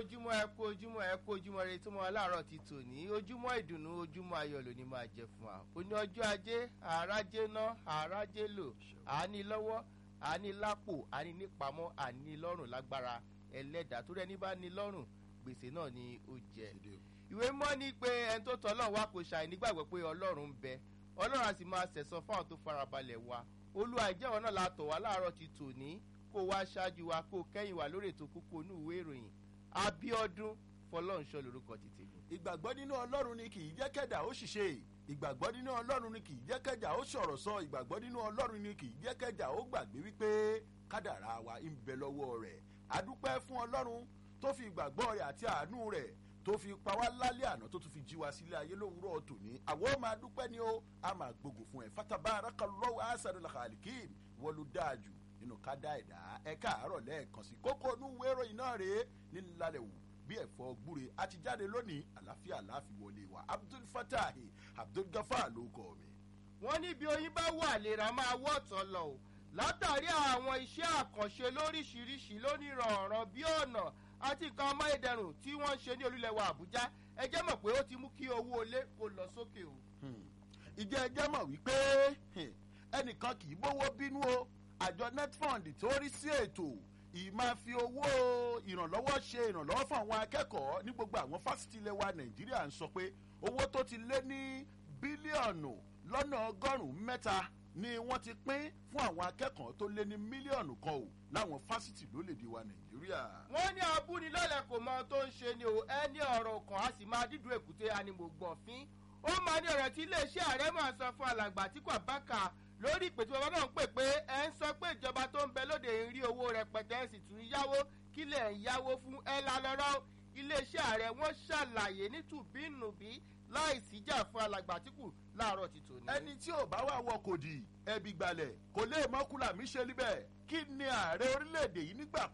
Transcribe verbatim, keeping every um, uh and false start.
ojúmọ́ ẹ kú ojúmọ́ ẹ kú ojúmọ́ rẹ tí mo láàárọ̀ ti tò ní ojúmọ́ ìdùnnú ojúmọ́ ayọ̀ ló ní máa jẹ fún wa. ó ní ọjọ́ ajé àrájé ná àrájé lò àání lọ́wọ́ àání lápò àání nípamọ́ àání lọ́rùn lágbára ẹlẹ́dàá tó rẹ́ni bá ní lọ́rùn gbèsè náà ni ó jẹ. ìwé mọ́ ni pé ẹni tó tọ́ ọlọ́run wá kò ṣàì nígbàgbọ́ pé ọlọ́run ń bẹ ọlọ́run á sì máa sẹ̀san fáwọn tó farabalẹ̀ wa. olúwa ìjẹ́wọ́ náà la tọ̀ wá láàárọ̀ ti tò ní kó wá ṣáájú wa kó kẹ́yìn wa lórí ètò kókó inú ìwé ìròyìn Abíọ́dún Fọlọ́runṣọ́ lórúkọ ti tèmi. ìgbàgbọ́ nínú ọlọ́run ni kì í jẹ́ kẹ́dà ó ṣìṣe ìgbàgbọ́ nínú ọlọ́run ni kì í jẹ́ kẹ́dà ó sọ̀rọ̀ sọ ìgbàgbọ́ nínú ọlọ́run ni kì í jẹ́ kẹ́dà ó gbàgbé wípé kádàrá wa ń bẹ lọ́wọ́ rẹ̀ adúpẹ́ fún ọlọ́run tó fi ìgbàgbọ́ rẹ̀ àti àánú rẹ̀ tó fi pa wá lálẹ́ àná tó tún fi jí wa sílé ayé lówùúrọ̀ tòní àwọn máa dúpẹ́ ni ó a máa gbógun fún ẹ fatabarakallahu ahsanul khaliqin wọ́n ló dáa jù nínú kádà ẹ̀dá ẹ̀ka àárọ̀ lẹ́ẹ̀kan sí kókó inú wérò iná rèé nílálẹ̀ wò bí ẹ̀fọ́ gbúre a ti jáde lónìí àláfíà láàfin wọlé wa Abdul Fatah Abdul Gafar ló kọ mi. wọ́n ní bí oyin bá wà lèrà máa wọ́ọ̀tọ̀ lọ o látàrí àwọn iṣẹ́ àkànṣe lóríṣiríṣi lónìrànràn bí ọ̀nà àti nǹkan amáyédẹrùn tí wọ́n ń ṣe ní olúlẹ̀ wa Àbújá ẹ jẹ́ mọ̀ pé ó ti mú kí owó ilé kó lọ sókè o. ìjẹ́ ẹ jẹ́ mọ̀ wípé ẹnìkan kì í bówó bínú o àjọ netfund tó rí sí ètò ìmáa fi owó ìrànlọ́wọ́ ṣe ìrànlọ́wọ́ fún àwọn akẹ́kọ̀ọ́ ní gbogbo àwọn fásitì ilẹ̀ wa Nàìjíríà ń sọ pé owó tó ti lé ní bílíọ̀nù lọ́nà ọgọ́rùn-ún mẹ́ta ni wọ́n ti pín fún àwọn akẹ́kọ̀ọ́ tó lé ní mílíọ̀nù kan o láwọn fásitì lórílẹ̀‐èdè wa Nàìjíríà. wọ́n ní abúnilọ́lẹ̀ kò mọ ohun tó ń ṣe ni o ẹni ọ̀rọ̀ kan á sì máa dídùn èkúté animògbọ̀nfín ó máa ní ọ̀rọ̀ tí iléeṣẹ́ ààrẹ máa sọ fún alàgbà Àtíkù Abubakar lórí ìpè tí bàbá náà ń pè pé ẹ ń sọ pé ìjọba tó ń bẹ lóde ń rí owó rẹpẹtẹ sì tún yáwó kílẹ̀ ń yáwó fún ẹ lálọ́rọ́ iléeṣẹ́ ààrẹ wọ́n ṣàlàyé nítùbínùbí láì síjà fún alàgbà Àtíkù láàárọ̀ ti tòní. ẹni tí ò bá wà wọ kò dì ẹbí gbalẹ̀ kò lè mọ́kúlà mí ṣe níbẹ̀ kí ni ààrẹ orílẹ̀-èdè yìí nígbà